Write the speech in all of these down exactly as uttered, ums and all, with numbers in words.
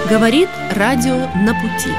Говорит радио «На пути».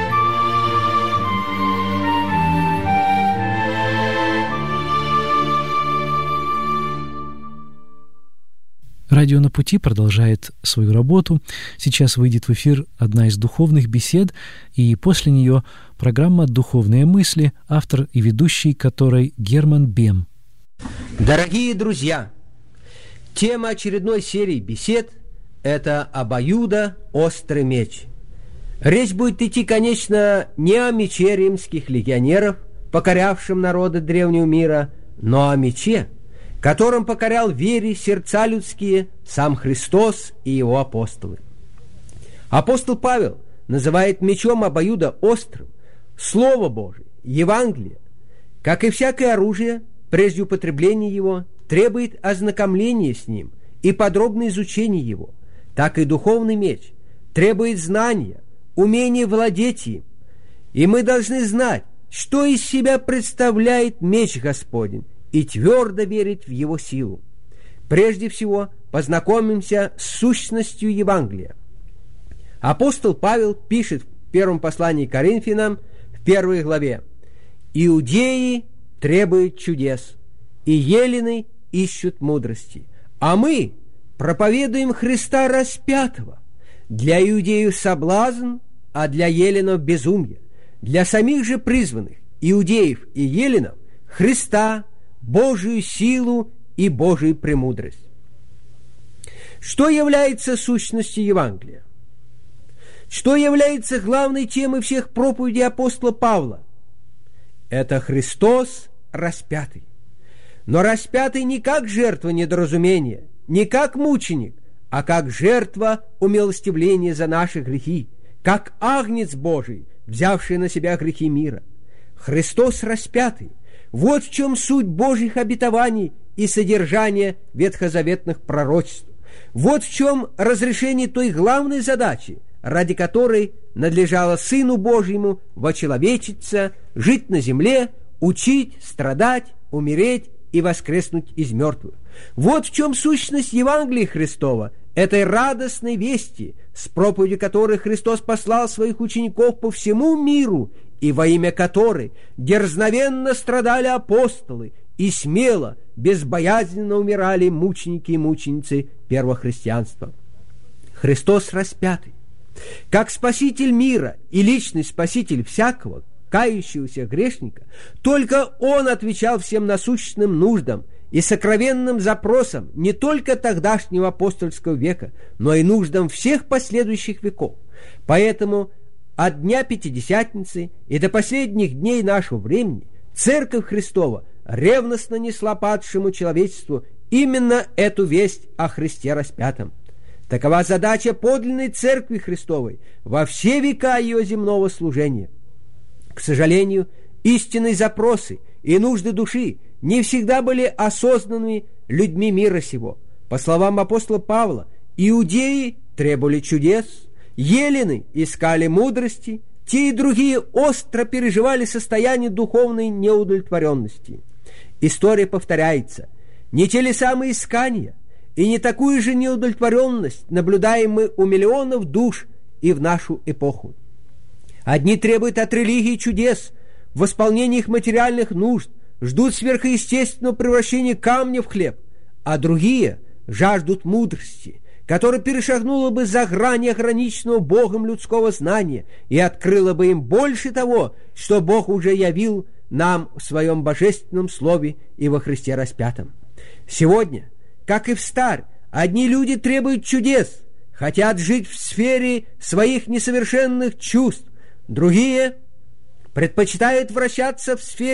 Радио «На пути» продолжает свою работу. Сейчас выйдет в эфир одна из духовных бесед, и после нее программа «Духовные мысли», автор и ведущий которой Герман Бем. Дорогие друзья, тема очередной серии бесед – это обоюдоострый меч. Речь будет идти, конечно, не о мече римских легионеров, покорявшем народы древнего мира, но о мече, которым покорял вере сердца людские сам Христос и его апостолы. Апостол Павел называет мечом обоюдоострым Слово Божие, Евангелие. Как и всякое оружие, прежде употребления его требует ознакомления с ним и подробное изучение его, так и духовный меч требует знания, умения владеть им. И мы должны знать, что из себя представляет меч Господень, и твердо верить в его силу. Прежде всего, познакомимся с сущностью Евангелия. Апостол Павел пишет в первом послании к Коринфянам, в первой главе: «Иудеи требуют чудес, и елены ищут мудрости, а мы проповедуем Христа распятого. Для иудеев соблазн, а для еленов безумие. Для самих же призванных, иудеев и еленов, Христа, Божию силу и Божию премудрость». Что является сущностью Евангелия? Что является главной темой всех проповедей апостола Павла? Это Христос распятый. Но распятый не как жертва недоразумения, не как мученик, а как жертва умилостивления за наши грехи, как агнец Божий, взявший на себя грехи мира. Христос распятый. Вот в чем суть Божьих обетований и содержание ветхозаветных пророчеств. Вот в чем разрешение той главной задачи, ради которой надлежало Сыну Божьему вочеловечиться, жить на земле, учить, страдать, умереть и воскреснуть из мертвых. Вот в чем сущность Евангелия Христова, этой радостной вести, с проповедью которой Христос послал своих учеников по всему миру, и во имя которой дерзновенно страдали апостолы и смело, безбоязненно умирали мученики и мученицы первого христианства. Христос распятый. Как Спаситель мира и личный Спаситель всякого кающегося грешника, только Он отвечал всем насущным нуждам и сокровенным запросам не только тогдашнего апостольского века, но и нуждам всех последующих веков. Поэтому от дня Пятидесятницы и до последних дней нашего времени Церковь Христова ревностно несла падшему человечеству именно эту весть о Христе распятом. Такова задача подлинной Церкви Христовой во все века ее земного служения. К сожалению, истинные запросы и нужды души не всегда были осознанными людьми мира сего. По словам апостола Павла, иудеи требовали чудес, елены искали мудрости, те и другие остро переживали состояние духовной неудовлетворенности. История повторяется. Не те ли самые искания и не такую же неудовлетворенность наблюдаем мы у миллионов душ и в нашу эпоху. Одни требуют от религии чудес, в восполнении их материальных нужд, ждут сверхъестественного превращения камня в хлеб, а другие жаждут мудрости, которая перешагнула бы за грани ограниченного Богом людского знания и открыла бы им больше того, что Бог уже явил нам в своем божественном слове и во Христе распятом. Сегодня, как и встарь, одни люди требуют чудес, хотят жить в сфере своих несовершенных чувств, другие предпочитают вращаться в сфере